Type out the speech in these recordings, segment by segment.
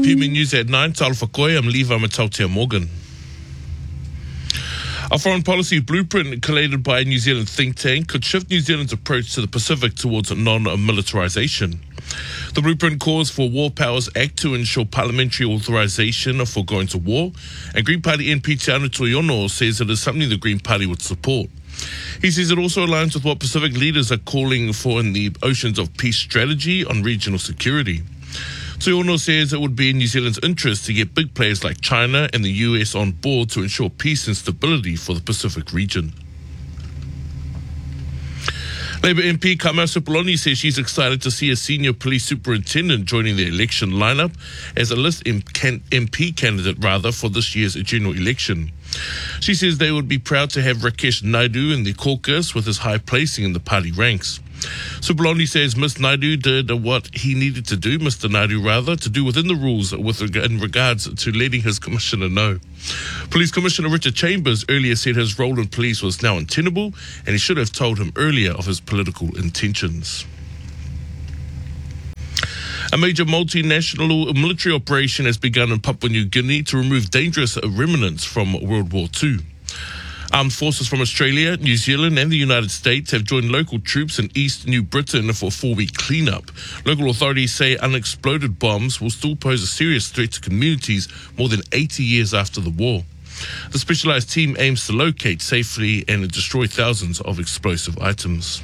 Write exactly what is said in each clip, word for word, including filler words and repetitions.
P M News at nine, Talofa Koe, I'm Levi Matautea Morgan. A foreign policy blueprint collated by a New Zealand think tank could shift New Zealand's approach to the Pacific towards non-militarisation. The blueprint calls for War Powers Act to ensure parliamentary authorisation for going to war, and Green Party M P Te Anu Toyono says it is something the Green Party would support. He says it also aligns with what Pacific leaders are calling for in the Oceans of Peace strategy on regional security. Toyono says it would be in New Zealand's interest to get big players like China and the U S on board to ensure peace and stability for the Pacific region. Labour M P Kamau Supoloni says she's excited to see a senior police superintendent joining the election lineup as a list M P candidate rather for this year's general election. She says they would be proud to have Rakesh Naidu in the caucus with his high placing in the party ranks. Supoloni says Mister Naidu did what he needed to do, Mister Naidu rather, to do within the rules with reg- in regards to letting his commissioner know. Police Commissioner Richard Chambers earlier said his role in police was now untenable and he should have told him earlier of his political intentions. A major multinational military operation has begun in Papua New Guinea to remove dangerous remnants from World War Two. Armed forces from Australia, New Zealand and the United States have joined local troops in East New Britain for a four-week cleanup. Local authorities say unexploded bombs will still pose a serious threat to communities more than eighty years after the war. The specialised team aims to locate safely and destroy thousands of explosive items.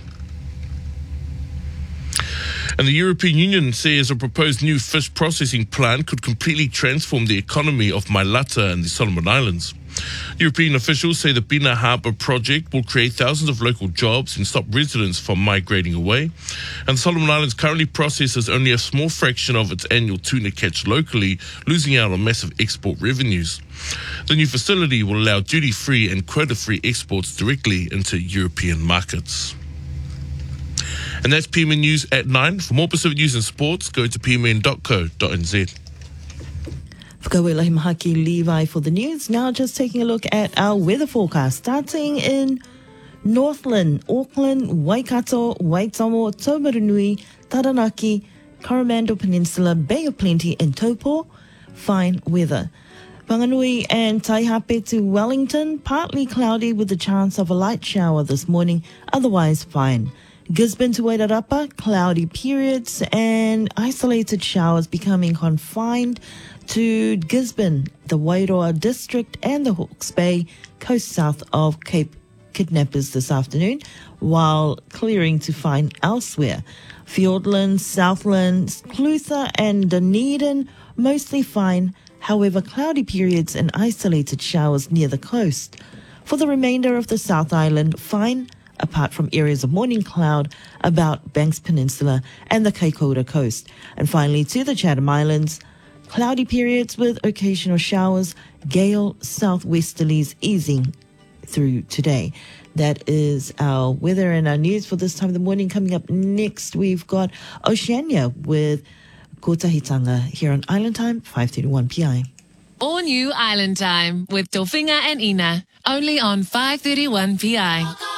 And the European Union says a proposed new fish processing plant could completely transform the economy of Mailata and the Solomon Islands. European officials say the Bina Harbour project will create thousands of local jobs and stop residents from migrating away. And the Solomon Islands currently processes only a small fraction of its annual tuna catch locally, losing out on massive export revenues. The new facility will allow duty-free and quota-free exports directly into European markets. And that's P M N News at nine. For more Pacific news and sports, go to p m n dot co dot n z. Whakawelahi Mahaki Levi for the news. Now just taking a look at our weather forecast. Starting in Northland, Auckland, Waikato, Waitomo, Taumarunui, Taranaki, Coromandel Peninsula, Bay of Plenty and Taupo, fine weather. Whanganui and Taihape to Wellington, partly cloudy with the chance of a light shower this morning, otherwise fine. Gisborne to Wairarapa, cloudy periods and isolated showers becoming confined to Gisborne, the Wairoa district and the Hawke's Bay coast south of Cape Kidnappers this afternoon, while clearing to fine elsewhere. Fiordland, Southland, Clutha and Dunedin, mostly fine, however cloudy periods and isolated showers near the coast. For the remainder of the South Island, fine, apart from areas of morning cloud about Banks Peninsula and the Kaikoura coast. And finally to the Chatham Islands, cloudy periods with occasional showers, gale southwesterlies easing through today. That is our weather and our news for this time of the morning. Coming up next, we've got Oceania with Kotahitanga here on Island Time, five thirty-one p m. All new Island Time with Dolfinga and Ina, only on five thirty-one p m.